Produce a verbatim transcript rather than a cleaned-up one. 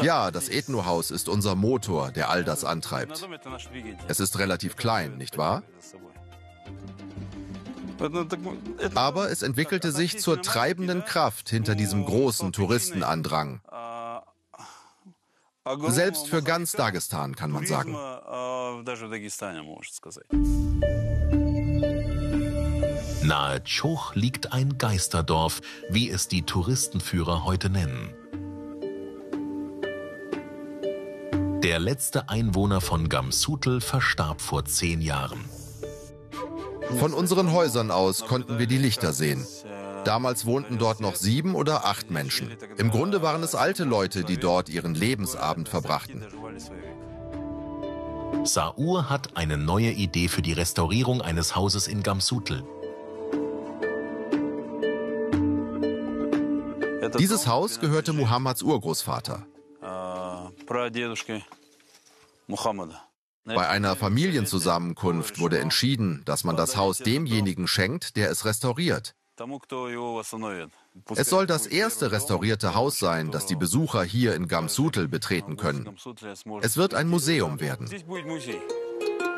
Ja, das Ethno-Haus ist unser Motor, der all das antreibt. Es ist relativ klein, nicht wahr? Aber es entwickelte sich zur treibenden Kraft hinter diesem großen Touristenandrang. Selbst für ganz Dagestan, kann man sagen. Nahe Choch liegt ein Geisterdorf, wie es die Touristenführer heute nennen. Der letzte Einwohner von Gamsutl verstarb vor zehn Jahren. Von unseren Häusern aus konnten wir die Lichter sehen. Damals wohnten dort noch sieben oder acht Menschen. Im Grunde waren es alte Leute, die dort ihren Lebensabend verbrachten. Saur hat eine neue Idee für die Restaurierung eines Hauses in Gamsutl. Dieses Haus gehörte Muhammads Urgroßvater. Bei einer Familienzusammenkunft wurde entschieden, dass man das Haus demjenigen schenkt, der es restauriert. Es soll das erste restaurierte Haus sein, das die Besucher hier in Gamsutl betreten können. Es wird ein Museum werden.